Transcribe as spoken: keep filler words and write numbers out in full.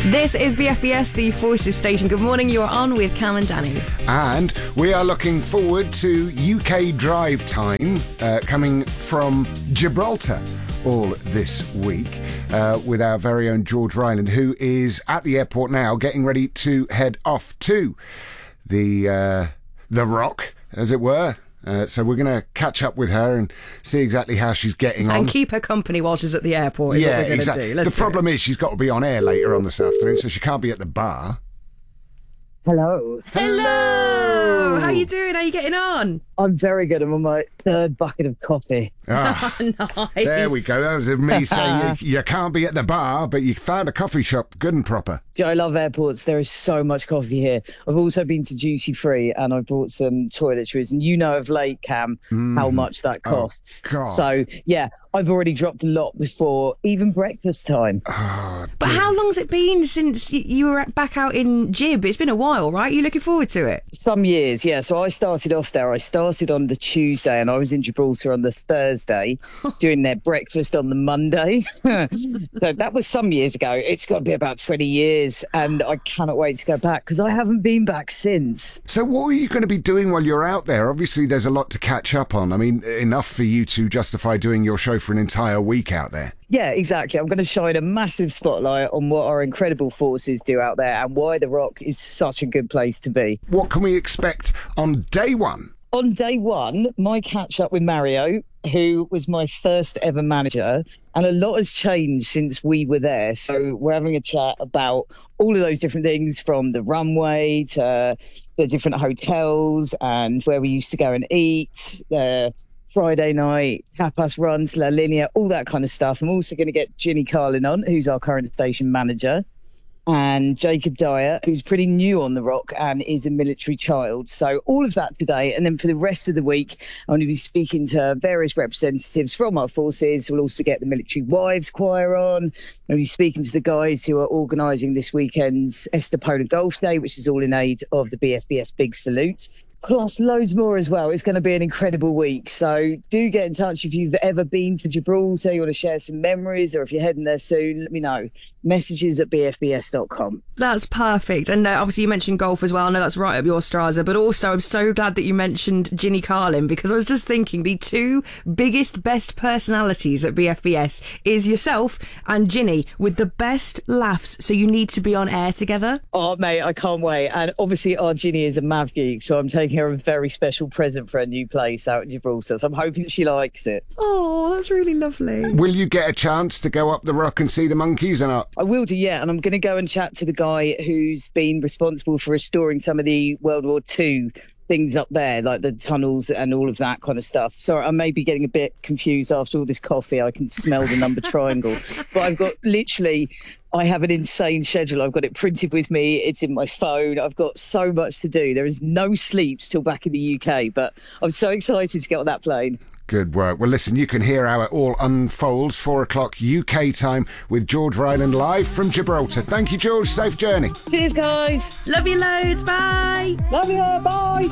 This is B F B S, the Forces Station. Good morning, you are on with Cam and Danny. And we are looking forward to U K drive time uh, coming from Gibraltar all this week uh, with our very own George Ryland, who is at the airport now getting ready to head off to the, uh, the Rock, as it were. Uh, so we're going to catch up with her and see exactly how she's getting on. And keep her company while she's at the airport is yeah, what we're exactly. going to do. Let's the problem is she's got to be on air later on this afternoon, so she can't be at the bar. Hello. Hello! How you doing? How you getting on? I'm very good. I'm on my third bucket of coffee. Ah, nice. There we go. That was me saying you, you can't be at the bar, but you found a coffee shop good and proper. I love airports. There is so much coffee here. I've also been to Duty Free and I bought some toiletries. And you know of late, Cam, mm. how much that costs. Oh, God. So, yeah, I've already dropped a lot before even breakfast time. Oh, but how long's it been since you were back out in Gib? It's been a while, right? Are you looking forward to it? Some years, yeah. So I started off there. I started on the Tuesday and I was in Gibraltar on the Thursday doing their breakfast on the Monday. So that was some years ago. It's got to be about twenty years and I cannot wait to go back because I haven't been back since. So what are you going to be doing while you're out there? Obviously, there's a lot to catch up on. I mean, enough for you to justify doing your show for an entire week out there. Yeah, exactly. I'm going to shine a massive spotlight on what our incredible forces do out there and why the Rock is such a good place to be. What can we expect on day one? On day one, my catch up with Mario, who was my first ever manager, and a lot has changed since we were there. So we're having a chat about all of those different things, from the runway to the different hotels and where we used to go and eat, the Friday night tapas runs, La Linea, all that kind of stuff. I'm also going to get Ginny Carlin on, who's our current station manager, and Jacob Dyer, who's pretty new on the Rock and is a military child. So all of that today. And then for the rest of the week, I'm going to be speaking to various representatives from our forces. We'll also get the Military Wives Choir on. I'll be speaking to the guys who are organising this weekend's Estepona Golf Day, which is all in aid of the B F B S Big Salute. Plus loads more as well. It's going to be an incredible week. So do get in touch if you've ever been to Gibraltar, you want to share some memories, or if you're heading there soon, let me know. Messages at b f b s dot com. That's perfect. And uh, obviously you mentioned golf as well. I know that's right up your Strasser, but also I'm so glad that you mentioned Ginny Carlin, because I was just thinking the two biggest, best personalities at B F B S is yourself and Ginny, with the best laughs. So you need to be on air together. Oh, mate, I can't wait. And obviously our Ginny is a Mav geek, so I'm taking her a very special present for a new place out in Gibraltar, so I'm hoping she likes it. Oh, that's really lovely. Will you get a chance to go up the Rock and see the monkeys or not? I will do, yeah, and I'm going to go and chat to the guy who's been responsible for restoring some of the World War Two things up there, like the tunnels and all of that kind of stuff. Sorry, I may be getting a bit confused after all this coffee. I can smell the number triangle. But I've got literally... I have an insane schedule. I've got it printed with me. It's in my phone. I've got so much to do. There is no sleep still back in the U K, but I'm so excited to get on that plane. Good work. Well, listen, you can hear how it all unfolds. Four o'clock U K time with George Ryland live from Gibraltar. Thank you, George. Safe journey. Cheers, guys. Love you loads. Bye. Love you. Bye.